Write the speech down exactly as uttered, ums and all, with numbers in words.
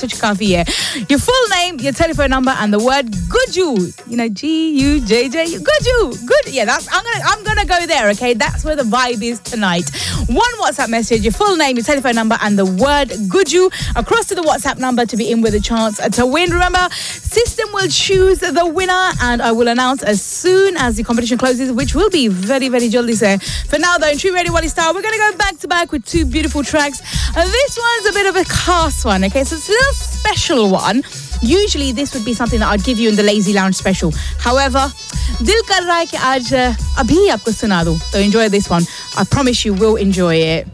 Message काफी है. Your full name, your telephone number, and the word Guju. You know, G U J J. Guju. Good. Yeah, that's. I'm gonna. I'm gonna go there. Okay, that's where the vibe is tonight. One WhatsApp message, your full name, your telephone number, and the word Guju across to the WhatsApp number to be in with a chance to win. Remember, system will choose the winner, and I will announce as soon as the competition closes, which will be very, very jaldi se. For now, though, in True Radio Wally Style, we're gonna go back to back with two beautiful tracks. And this one's a bit of a khas one. Okay, so it's a little special one. Usually, this would be something that I'd give you in the Lazy Lounge special. However, dil kar raha hai ki aaj abhi aapko suna do. So enjoy this one. I promise you will enjoy it.